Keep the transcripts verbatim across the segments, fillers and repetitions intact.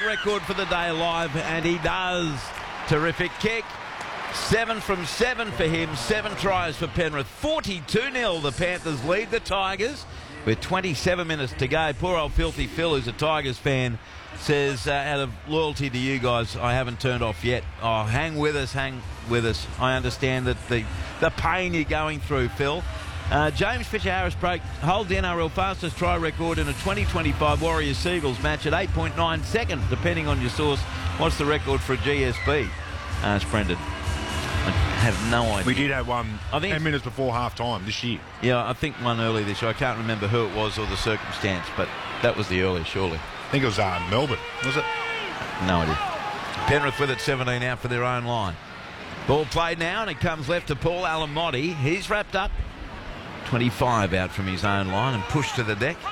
record for the day alive, and he does. Terrific kick. Seven from seven for him. Seven tries for Penrith. forty-two nil. The Panthers lead the Tigers with twenty-seven minutes to go. Poor old Filthy Phil, who's a Tigers fan, says, uh, out of loyalty to you guys, I haven't turned off yet. Oh, hang with us, hang with us. I understand that the, the pain you're going through, Phil. Uh, James Fisher-Harris broke holds the N R L fastest try record in a twenty twenty-five Warriors-Seagulls match at eight point nine seconds, depending on your source. What's the record for a G S B? Uh, it's Brendan. I have no idea. We did have one I think ten minutes before half-time this year. Yeah, I think one early this year. I can't remember who it was or the circumstance, but that was the early, surely. I think it was uh, Melbourne, was it? No idea. Penrith with it, seventeen out for their own line. Ball played now, and it comes left to Paul Alamotti. He's wrapped up. twenty-five out from his own line and pushed to the deck.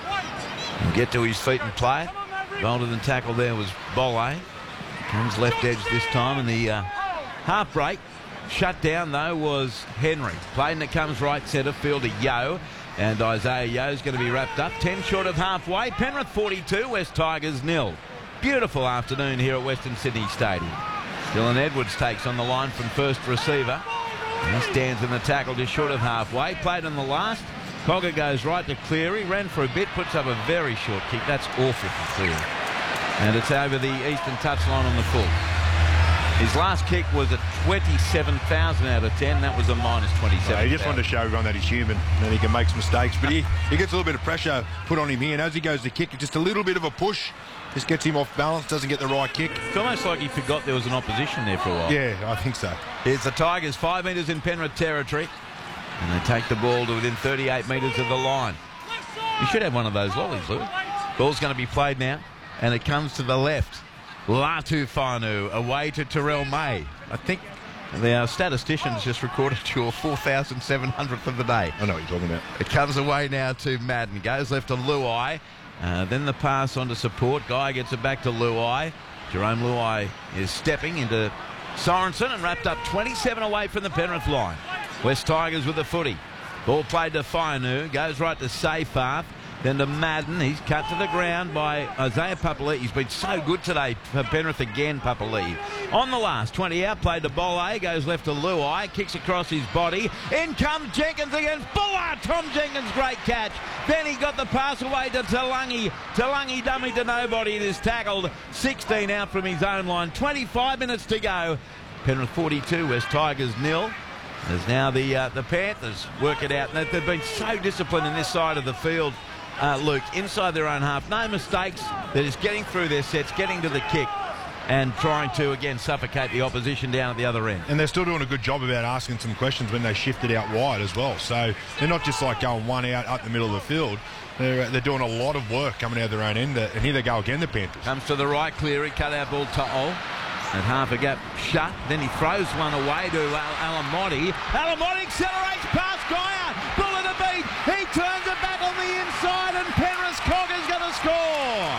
And get to his feet and play it. Bolder than tackle there was Bolle. Comes left edge this time, and the uh, half break shut down, though, was Henry. Played, and it comes right centre field to Yeo. And Isaiah Yeo's going to be wrapped up. ten short of halfway. Penrith forty-two, West Tigers nil. Beautiful afternoon here at Western Sydney Stadium. Dylan Edwards takes on the line from first receiver. He stands in the tackle just short of halfway. Played on the last. Cogger goes right to Cleary. Ran for a bit. Puts up a very short kick. That's awful for Cleary. And it's over the eastern touchline on the full. His last kick was at twenty-seven thousand out of ten. That was a minus twenty-seven. Yeah, he just wanted to show everyone that he's human and he can make some mistakes. But he, he gets a little bit of pressure put on him here. And as he goes to kick, just a little bit of a push. Just gets him off balance, doesn't get the right kick. It's almost like he forgot there was an opposition there for a while. Yeah, I think so. Here's the Tigers, five metres in Penrith territory. And they take the ball to within thirty-eight metres of the line. You should have one of those lollies, Lou. Ball's going to be played now. And it comes to the left. Latu Fanu away to Terrell May. I think the statisticians just recorded your four thousand seven hundredth of the day. I know what you're talking about. It comes away now to Madden. Goes left to Luai. Uh, then the pass on to support. Guy gets it back to Luai. Jerome Luai is stepping into Sorensen and wrapped up twenty-seven away from the Penrith line. West Tigers with the footy. Ball played to Fainu. Goes right to Seyfarth. Then to Madden. He's cut to the ground by Isaiah Papali'i. He's been so good today for Penrith again, Papali'i. On the last, twenty out, played to Bolle. Goes left to Luai. Kicks across his body. In comes Jenkins against Buller. Tom Jenkins, great catch. Then he got the pass away to Talangi. Talangi dummy to nobody. It is tackled. sixteen out from his own line. twenty-five minutes to go. Penrith forty-two, West Tigers nil. There's now the, uh, the Panthers work it out. They've been so disciplined in this side of the field. Uh, Luke, inside their own half, no mistakes. They're just getting through their sets, getting to the kick and trying to, again, suffocate the opposition down at the other end. And they're still doing a good job about asking some questions when they shift it out wide as well. So they're not just like going one out up the middle of the field. They're, they're doing a lot of work coming out of their own end. And here they go again, the Panthers. Comes to the right, Cleary, cut out ball to Ol. And half a gap shut. Then he throws one away to Al Alamotti. Alamotti accelerates past Geyer. Bullet a beat. He turns it back on the inside, and Penrith Cogger's going to score.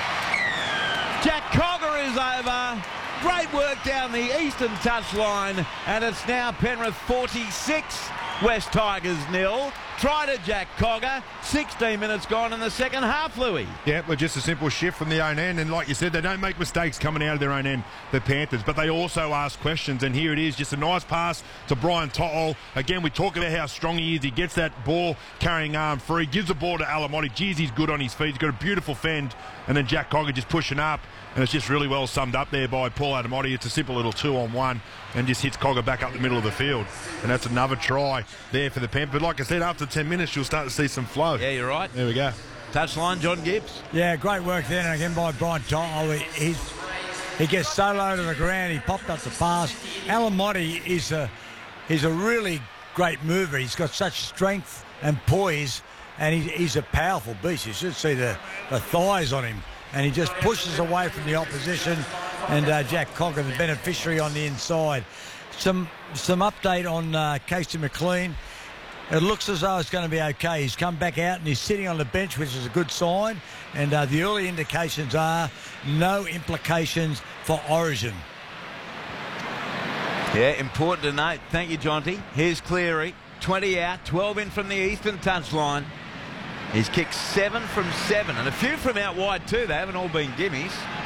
Jack Cogger is over. Great work down the eastern touchline, and it's now Penrith forty-six, West Tigers nil. Try to Jack Cogger. sixteen minutes gone in the second half, Louis. Yeah, but just a simple shift from the own end. And like you said, they don't make mistakes coming out of their own end, the Panthers, but they also ask questions. And here it is, just a nice pass to Brian To'o. Again, we talk about how strong he is. He gets that ball carrying arm free, gives the ball to Alamotti. Geez, he's good on his feet. He's got a beautiful fend. And then Jack Cogger just pushing up. And it's just really well summed up there by Paul Alamotti. It's a simple little two-on-one and just hits Cogger back up the middle of the field. And that's another try there for the Panthers. But like I said, after ten minutes, you'll start to see some flow. Yeah, you're right. There we go. Touchline, John Gibbs. Yeah, great work there. And again by Brian To'o. He, he's, he gets so low to the ground. He popped up the pass. Alamotti is a, he's a really great mover. He's got such strength and poise. And he, he's a powerful beast. You should see the, the thighs on him. And he just pushes away from the opposition. And uh, Jack Cogger, the beneficiary on the inside. Some some update on uh, Casey McLean. It looks as though it's going to be okay. He's come back out and he's sitting on the bench, which is a good sign. And uh, the early indications are no implications for Origin. Yeah, important to note. Thank you, Jonty. Here's Cleary. twenty out, twelve in from the eastern touchline. He's kicked seven from seven, and a few from out wide too. They haven't all been gimmies.